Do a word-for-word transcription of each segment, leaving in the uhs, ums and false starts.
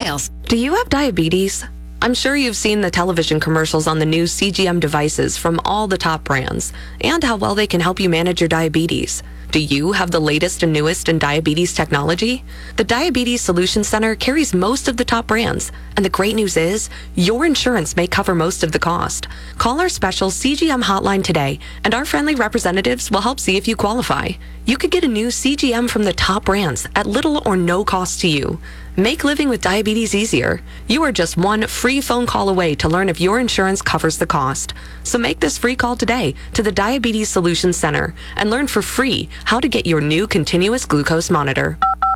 details. Do you have diabetes? I'm sure you've seen the television commercials on the new C G M devices from all the top brands and how well they can help you manage your diabetes. Do you have the latest and newest in diabetes technology? The Diabetes Solutions Center carries most of the top brands, and the great news is your insurance may cover most of the cost. Call our special C G M hotline today, and our friendly representatives will help see if you qualify. You could get a new C G M from the top brands at little or no cost to you. Make living with diabetes easier. You are just one free phone call away to learn if your insurance covers the cost. So make this free call today to the Diabetes Solutions Center and learn for free how to get your new continuous glucose monitor.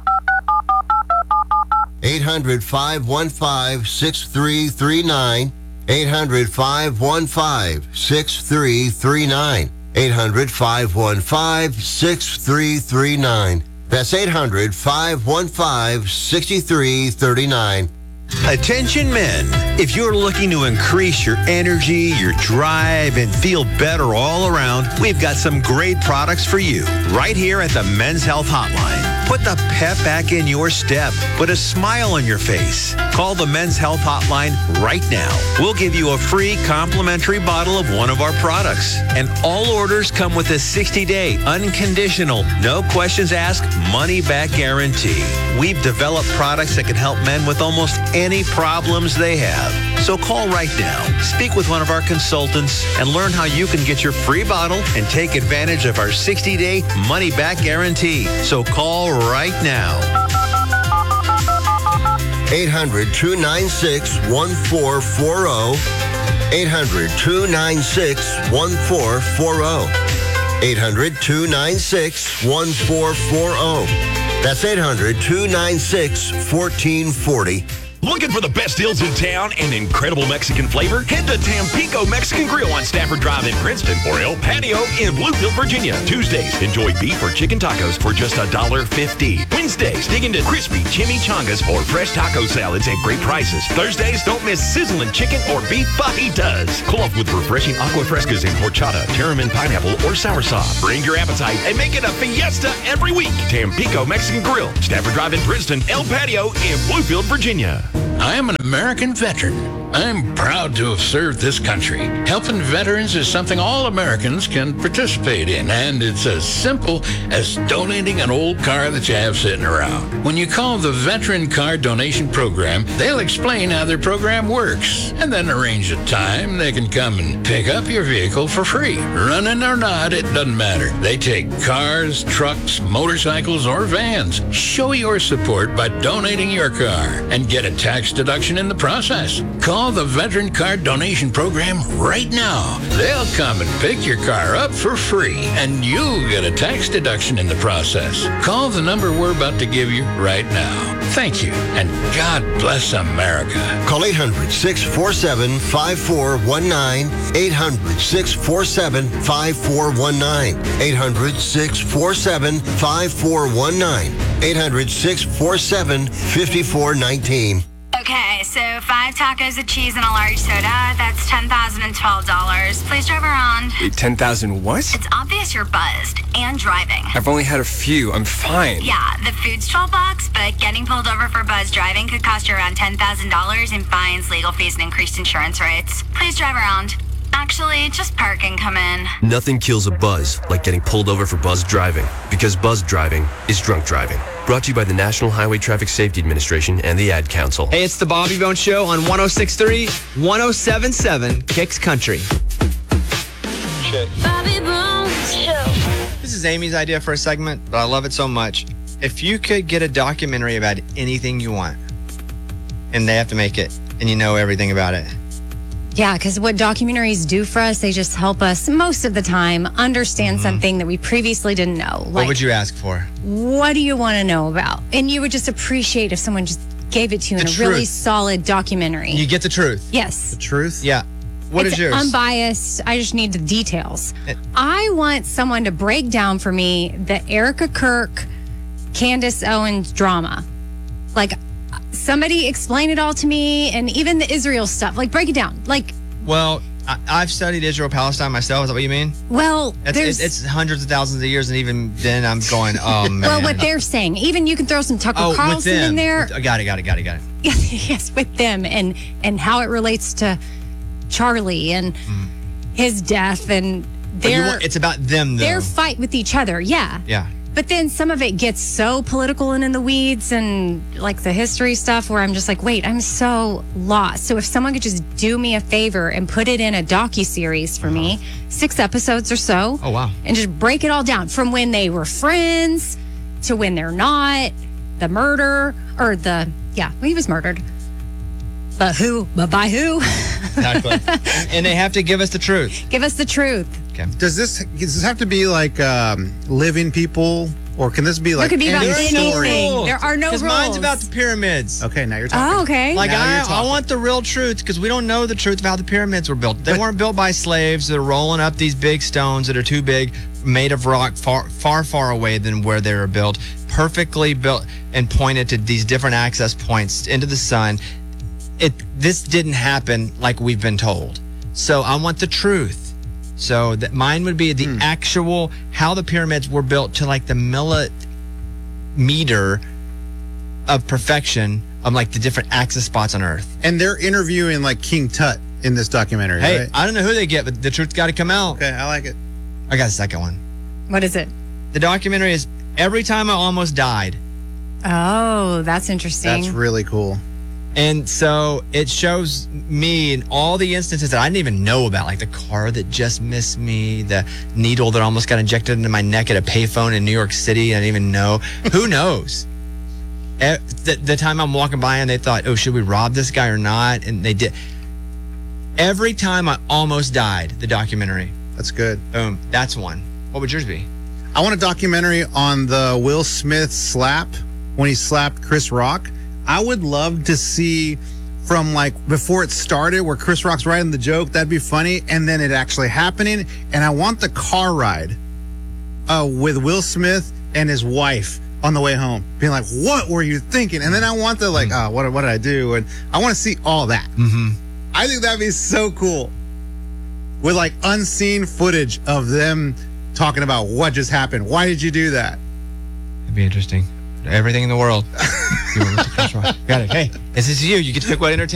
eight hundred, five one five, six three three nine. eight hundred, five one five, six three three nine. eight hundred, five one five, six three three nine. That's eight hundred, five one five, six three three nine. Attention men, if you're looking to increase your energy, your drive, and feel better all around, we've got some great products for you right here at the Men's Health Hotline. Put the pep back in your step. Put a smile on your face. Call the Men's Health Hotline right now. We'll give you a free complimentary bottle of one of our products. And all orders come with a sixty-day, unconditional, no questions asked, money-back guarantee. We've developed products that can help men with almost any problems they have. So call right now. Speak with one of our consultants and learn how you can get your free bottle and take advantage of our sixty-day money-back guarantee. So call right now. eight hundred, two nine six, one four four zero. eight hundred, two nine six, one four four zero. eight hundred, two nine six, one four four zero. That's eight hundred, two nine six, one four four zero. Looking for the best deals in town and incredible Mexican flavor? Head to Tampico Mexican Grill on Stafford Drive in Princeton or El Patio in Bluefield, Virginia. Tuesdays, enjoy beef or chicken tacos for just one dollar fifty. Wednesdays, dig into crispy chimichangas or fresh taco salads at great prices. Thursdays, don't miss sizzling chicken or beef fajitas. Cool off with refreshing agua frescas in horchata, tarramin pineapple, or soursop. Bring your appetite and make it a fiesta every week. Tampico Mexican Grill, Stafford Drive in Princeton, El Patio in Bluefield, Virginia. I am an American veteran. I'm proud to have served this country. Helping veterans is something all Americans can participate in, and it's as simple as donating an old car that you have sitting around. When you call the Veteran Car Donation Program, they'll explain how their program works, and then arrange a time they can come and pick up your vehicle for free. Running or not, it doesn't matter. They take cars, trucks, motorcycles, or vans. Show your support by donating your car and get a tax deduction in the process. Call the Veteran Car Donation Program right now. They'll come and pick your car up for free, and you'll get a tax deduction in the process. Call the number we're about to give you right now. Thank you, and God bless America. Call eight hundred, six four seven, five four one nine. eight hundred, six four seven, five four one nine. eight hundred, six four seven, five four one nine. eight hundred, six four seven, five four one nine. Okay, so five tacos of cheese and a large soda. That's ten thousand twelve dollars. Please drive around. Wait, ten thousand what? It's obvious you're buzzed and driving. I've only had a few. I'm fine. Yeah, the food's twelve bucks, but getting pulled over for buzz driving could cost you around ten thousand dollars in fines, legal fees, and increased insurance rates. Please drive around. Actually, just park and come in. Nothing kills a buzz like getting pulled over for buzz driving, because buzz driving is drunk driving. Brought to you by the National Highway Traffic Safety Administration and the Ad Council. Hey, it's the Bobby Bone Show on one oh six point three, one oh seven point seven Kicks Country. Bobby Bone Show. This is Amy's idea for a segment, but I love it so much. If you could get a documentary about anything you want, and they have to make it, and you know everything about it. Yeah, because what documentaries do for us, they just help us most of the time understand mm-hmm. something that we previously didn't know. Like, what would you ask for? What do you want to know about? And you would just appreciate if someone just gave it to you the in a truth. really solid documentary. You get the truth. Yes. The truth? Yeah. What it's is yours? Unbiased. I just need the details. It, I want someone to break down for me the Erica Kirk, Candace Owens drama. Like, somebody explain it all to me, and even the Israel stuff. Like, break it down. Like, well, I, I've studied Israel Palestine myself. Is that what you mean? Well, it's, there's, it's, it's hundreds of thousands of years, and even then, I'm going, oh man. Well, what they're saying, even you can throw some Tucker oh, Carlson with them. in there. With, got it, got it, got it, got it. Yes, with them, and and how it relates to Charlie and mm. his death, and their want, it's about them though. Their fight with each other. Yeah. Yeah. But then some of it gets so political and in the weeds and like the history stuff where I'm just like, wait, I'm so lost. So if someone could just do me a favor and put it in a docuseries for uh-huh. me, six episodes or so. Oh, wow. And just break it all down from when they were friends to when they're not, the murder or the, yeah, well, he was murdered. But who? But by who? Exactly. And they have to give us the truth. Give us the truth. Okay. Does this does this have to be like um, living people, or can this be like? It could be about anything. No there are no rules. Because mine's about the pyramids. Okay, now you're talking. Oh, okay. Like now I, I want the real truth because we don't know the truth of how the pyramids were built. They but, weren't built by slaves that are rolling up these big stones that are too big, made of rock, far, far, far away than where they were built. Perfectly built and pointed to these different access points into the sun. It this didn't happen like we've been told. So I want the truth. So that mine would be the hmm. actual how the pyramids were built to like the millimeter of perfection of like the different access spots on Earth. And they're interviewing like King Tut in this documentary. Hey, right? I don't know who they get, but the truth's got to come out. Okay, I like it. I got a second one. What is it? The documentary is Every Time I Almost Died. Oh, that's interesting. That's really cool. And so it shows me in all the instances that I didn't even know about, like the car that just missed me, the needle that almost got injected into my neck at a payphone in New York City. I didn't even know. Who knows? the, the time I'm walking by and they thought, oh, should we rob this guy or not? And they did. Every Time I Almost Died, the documentary. That's good. Boom. That's one. What would yours be? I want a documentary on the Will Smith slap when he slapped Chris Rock. I would love to see from like before it started where Chris Rock's writing the joke. That'd be funny. And then it actually happening. And I want the car ride uh, with Will Smith and his wife on the way home being like, what were you thinking? And then I want the like, oh, what, what did I do? And I want to see all that. Mm-hmm. I think that'd be so cool with like unseen footage of them talking about what just happened. Why did you do that? It'd be interesting. Everything in the world. Got it. Hey, this is you. You get to pick what entertainment.